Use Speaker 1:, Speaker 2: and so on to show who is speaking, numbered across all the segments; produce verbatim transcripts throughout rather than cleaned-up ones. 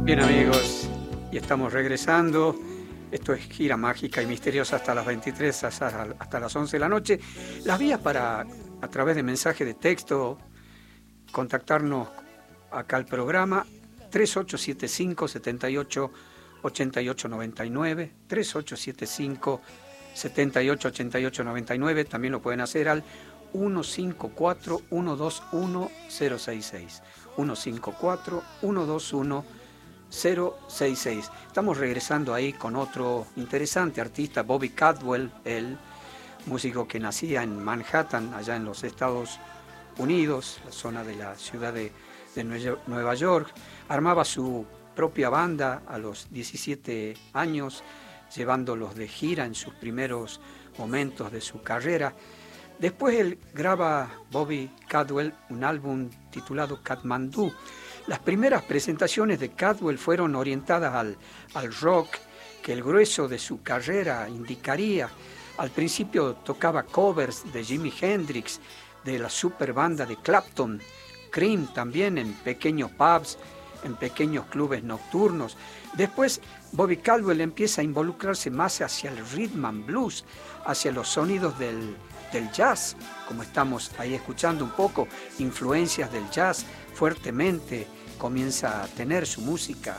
Speaker 1: Bien, amigos, y estamos regresando. Esto es Gira Mágica y Misteriosa hasta las veintitrés, hasta, hasta las once de la noche. Las vías para, a través de mensaje de texto, contactarnos acá al programa tres ocho siete cinco, siete ocho ocho ocho nueve nueve, tres ocho siete cinco, siete ocho ocho ocho nueve nueve. También lo pueden hacer al uno cinco cuatro, uno dos uno, cero seis seis. uno cinco cuatro, uno dos uno, cero seis seis. Estamos regresando ahí con otro interesante artista, Bobby Caldwell, el músico que nacía en Manhattan, allá en los Estados Unidos, la zona de la ciudad de, de Nueva York. Armaba su propia banda a los diecisiete años, llevándolos de gira en sus primeros momentos de su carrera. Después él graba, Bobby Caldwell, un álbum titulado Kathmandu. Las primeras presentaciones de Caldwell fueron orientadas al, al rock, que el grueso de su carrera indicaría. Al principio tocaba covers de Jimi Hendrix, de la super banda de Clapton, Cream también en pequeños pubs, en pequeños clubes nocturnos. Después Bobby Caldwell empieza a involucrarse más hacia el rhythm and blues, hacia los sonidos del, del jazz, como estamos ahí escuchando un poco, influencias del jazz fuertemente comienza a tener su música.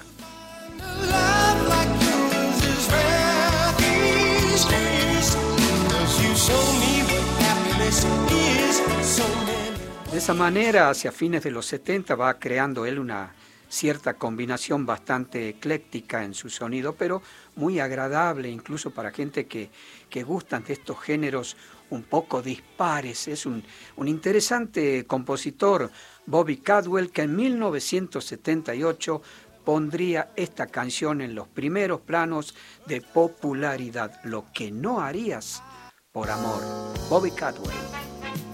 Speaker 1: De esa manera, hacia fines de los setenta va creando él una cierta combinación bastante ecléctica en su sonido, pero muy agradable incluso para gente que, que gustan de estos géneros un poco dispares. Es un, un interesante compositor, Bobby Caldwell, que en mil novecientos setenta y ocho pondría esta canción en los primeros planos de popularidad, Lo que no harías por amor. Bobby Caldwell.